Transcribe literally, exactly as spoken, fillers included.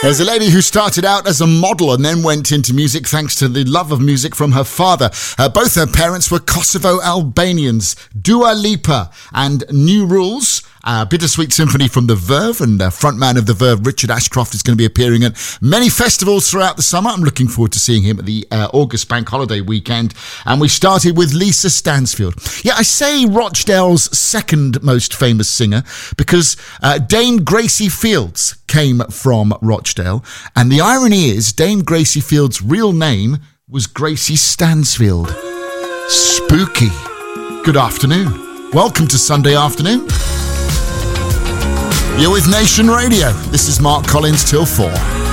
There's a lady who started out as a model and then went into music thanks to the love of music from her father. Uh, both her parents were Kosovo Albanians. Dua Lipa and New Rules. Uh, Bittersweet Symphony from The Verve, and uh, frontman of The Verve, Richard Ashcroft, is going to be appearing at many festivals throughout the summer. I'm looking forward to seeing him at the uh, August Bank Holiday weekend. And we started with Lisa Stansfield. Yeah, I say Rochdale's second most famous singer because uh, Dame Gracie Fields came from Rochdale. And the irony is, Dame Gracie Fields' real name was Gracie Stansfield. Spooky. Good afternoon. Welcome to Sunday Afternoon. You're with Nation Radio. This is Mark Collins till four.